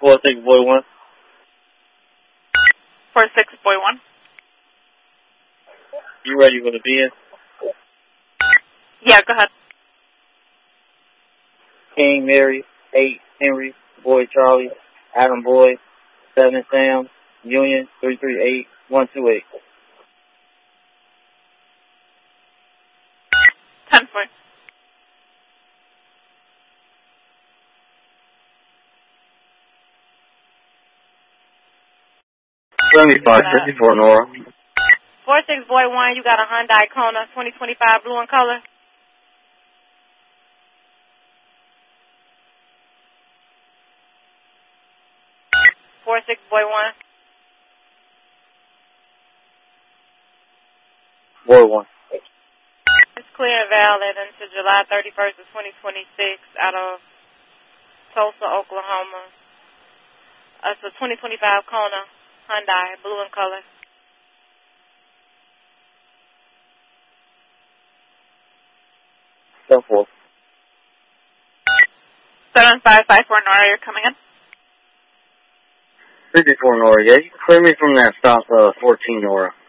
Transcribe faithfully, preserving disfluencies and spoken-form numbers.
four six boy one. four six boy one. You ready for the B S? Yeah, go ahead. King Mary, eight Henry, Boy Charlie, Adam Boy, seven Sam, Union, three three eight, one two eight. ten four. seventy-five fifty-four, Nora. four six boy one, you got a Hyundai Kona, twenty twenty-five, blue in color. four six boy one. Boy one. It's clear and valid until July thirty-first of twenty twenty-six out of Tulsa, Oklahoma. Uh, it's a twenty twenty-five Kona, Hyundai, blue in color. ten four. seven five five four, Nora, you're coming in? fifty-four, Nora. Yeah, you can clear me from that stop, uh, fourteen, Nora.